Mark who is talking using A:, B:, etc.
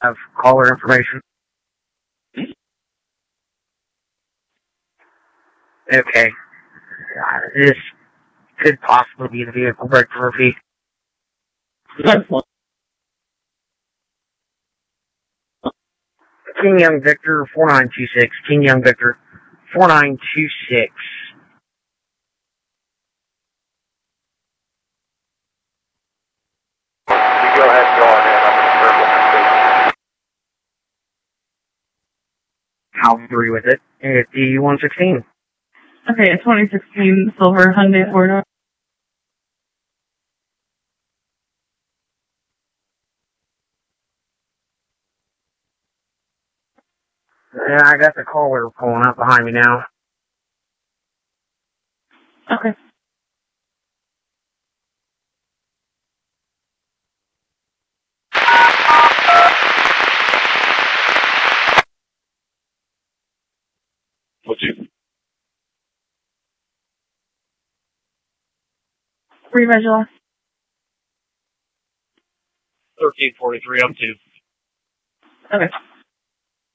A: Of caller information. Okay. This could possibly be the vehicle break trophy. King Young Victor 4926. King Young Victor 4926.
B: You go ahead and go on in. I'm going to circle the station.
A: I'll agree with it. It's the 116.
C: Okay, 2016 silver Hyundai 4-door.
A: Yeah, I got the caller pulling up behind me now.
C: Okay.
B: What's you?
C: Remeasure loss.
B: 1343 up to.
C: Okay.